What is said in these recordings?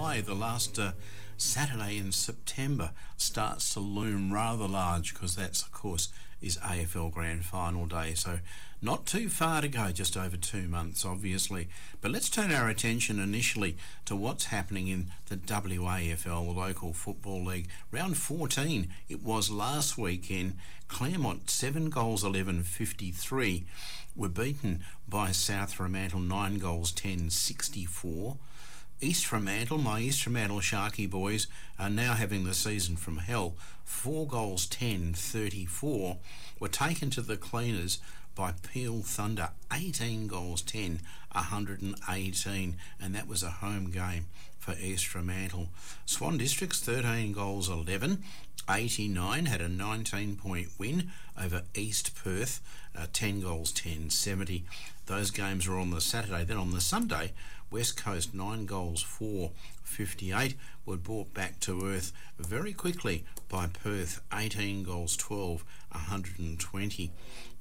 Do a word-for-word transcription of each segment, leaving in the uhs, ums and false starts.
way. The last uh, Saturday in September starts to loom rather large, because that's, of course, is A F L Grand Final Day. So not too far to go, just over two months, obviously. But let's turn our attention initially to what's happening in the W A F L, the Local Football League. Round fourteen, it was last weekend. Claremont, seven goals, eleven fifty-three, were beaten by South Fremantle, nine goals, ten sixty-four. East Fremantle, my East Fremantle Sharky boys, are now having the season from hell. Four goals, ten thirty-four, were taken to the cleaners by Peel Thunder, eighteen goals, ten one eighteen, and that was a home game for East Fremantle. Swan Districts, thirteen goals, eleven eighty-nine, had a nineteen point win over East Perth, uh, ten goals, ten seventy. Those games were on the Saturday. Then on the Sunday, West Coast, nine goals, four fifty-eight, were brought back to earth very quickly by Perth, eighteen goals, twelve one twenty.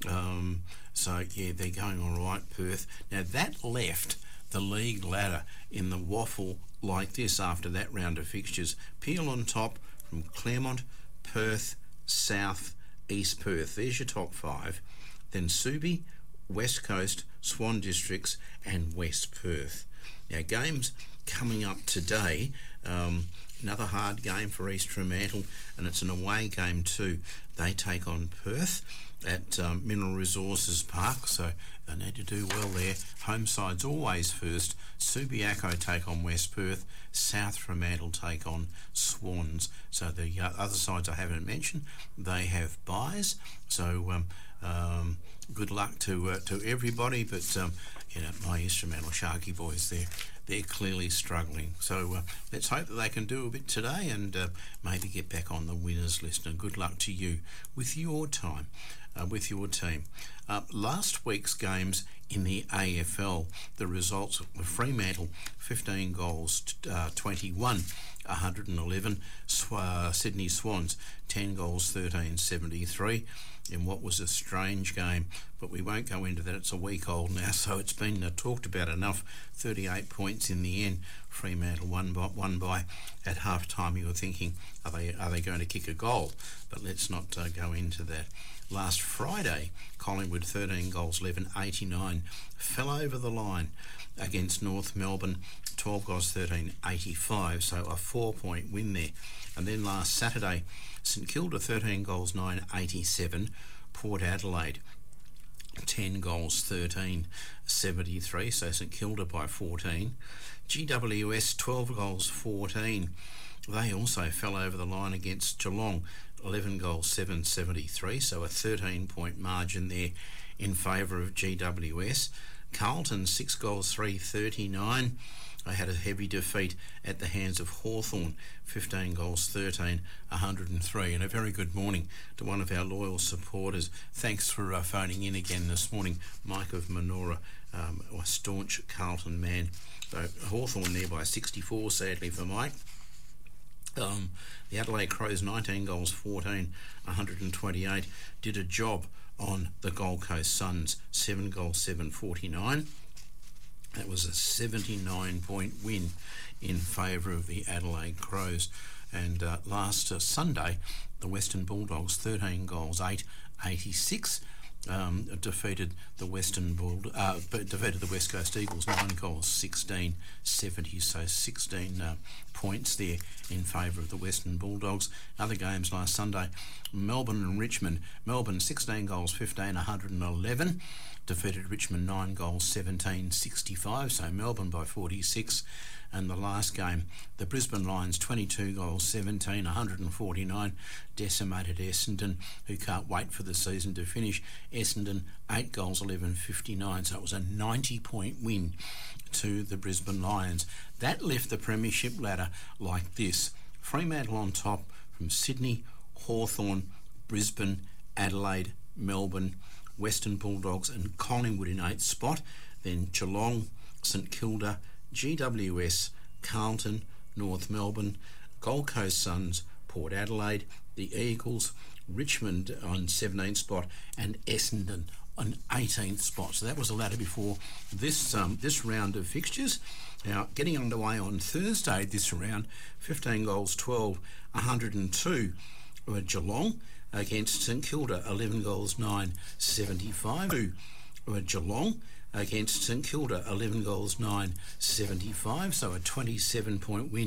Um, so, yeah, they're going all right, Perth. Now, that left the league ladder in the waffle like this after that round of fixtures. Peel on top from Claremont, Perth, South, East Perth. There's your top five. Then Subi, West Coast, Swan Districts and West Perth. Now, games coming up today. Um, another hard game for East Fremantle, and it's an away game too. They take on Perth at um, Mineral Resources Park, so they need to do well there. Home side's always first. Subiaco take on West Perth. South Fremantle take on Swans. So the uh, other sides I haven't mentioned, they have byes. So um, um, good luck to uh, to everybody. But um, you know, my East Fremantle Sharky boys, they're they're clearly struggling. So uh, let's hope that they can do a bit today and uh, maybe get back on the winners list. And good luck to you with your time. Uh, with your team. Uh, last week's games in the A F L, the results were Fremantle, fifteen goals, uh, twenty-one, one eleven. Sw- uh, Sydney Swans, ten goals, thirteen seventy-three, in what was a strange game, but we won't go into that. It's a week old now, so it's been uh, talked about enough. thirty-eight points in the end. Fremantle won by, won by at half time. You were thinking, are they are they going to kick a goal? But let's not uh, go into that. Last Friday, Collingwood, thirteen goals, eleven eighty-nine, fell over the line against North Melbourne, twelve goals, thirteen eighty-five, so a four-point win there. And then last Saturday, St Kilda, thirteen goals, nine eighty-seven, Port Adelaide, ten goals, thirteen seventy-three, so St Kilda by fourteen. G W S, twelve goals, fourteen. They also fell over the line against Geelong, eleven goals, seven seventy-three, so a thirteen-point margin there in favour of G W S. Carlton, six goals, three thirty-nine. They had a heavy defeat at the hands of Hawthorn, fifteen goals, thirteen, one oh three. And a very good morning to one of our loyal supporters. Thanks for uh, phoning in again this morning, Mike of Menora, um, a staunch Carlton man. So Hawthorn there by sixty-four, sadly for Mike. Um, the Adelaide Crows, nineteen goals, fourteen, one twenty-eight, did a job on the Gold Coast Suns, seven goals, seven forty-nine. That was a seventy-nine point win in favour of the Adelaide Crows. And uh, last uh, Sunday, the Western Bulldogs, thirteen goals, eight eighty-six, um, defeated the Western Bull, uh, defeated the West Coast Eagles, nine goals, sixteen seventy, so sixteen uh, points there in favour of the Western Bulldogs. Other games last Sunday, Melbourne and Richmond. Melbourne, sixteen goals, fifteen, one eleven. Defeated Richmond, nine goals, seventeen sixty-five, so Melbourne by forty-six. And the last game, the Brisbane Lions, twenty-two goals, seventeen, one forty-nine, decimated Essendon, who can't wait for the season to finish. Essendon, eight goals, eleven fifty-nine, so it was a ninety-point win to the Brisbane Lions. That left the premiership ladder like this. Fremantle on top from Sydney, Hawthorn, Brisbane, Adelaide, Melbourne, Western Bulldogs and Collingwood in eighth spot. Then Geelong, St Kilda, G W S, Carlton, North Melbourne, Gold Coast Suns, Port Adelaide, the Eagles, Richmond on seventeenth spot and Essendon an eighteenth spot. So that was the ladder before this um, this round of fixtures. Now, getting underway on Thursday this round, fifteen goals, twelve, one hundred two were Geelong against St Kilda, eleven goals, nine, seventy-five. Two were Geelong against St Kilda, eleven goals, nine, seventy-five. So a twenty-seven point win.